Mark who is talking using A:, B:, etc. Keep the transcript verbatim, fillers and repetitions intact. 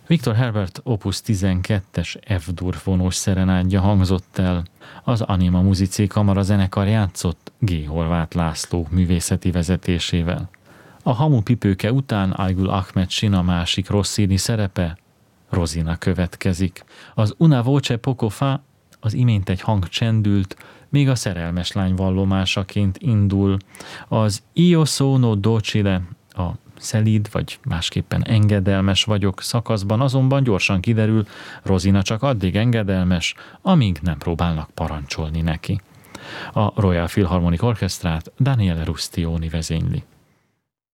A: Victor Herbert opus tizenkettes F-dur fonós szerenádja hangzott el, az Anima Musicae Kamara zenekar játszott G. Horváth László művészeti vezetésével. A hamupipőke után Aygul Ahmed Sina másik Rossini szerepe, Rosina következik. Az Una voce poco fa, az imént egy hang csendült, még a szerelmes lány vallomásaként indul. Az Io sono docile, a szelíd, vagy másképpen engedelmes vagyok szakaszban azonban gyorsan kiderül, Rosina csak addig engedelmes, amíg nem próbálnak parancsolni neki. A Royal Philharmonic Orchestrát Daniele Rustioni vezényli.